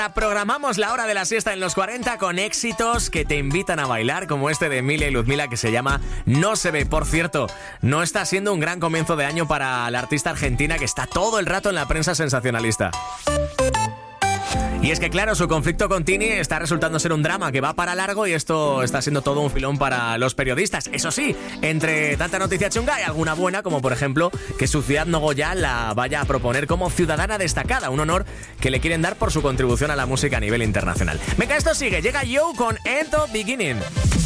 Programamos la hora de la siesta en los 40 con éxitos que te invitan a bailar, como este de Emilia y Ludmila que se llama No se ve. Por cierto, no está siendo un gran comienzo de año para la artista argentina que está todo el rato en la prensa sensacionalista. Y es que claro, su conflicto con Tini está resultando ser un drama que va para largo y esto está siendo todo un filón para los periodistas. Eso sí, entre tanta noticia chunga hay alguna buena, como por ejemplo que su ciudad Nogoyá la vaya a proponer como ciudadana destacada, un honor que le quieren dar por su contribución a la música a nivel internacional. Venga, esto sigue, llega Yo con End of Beginning.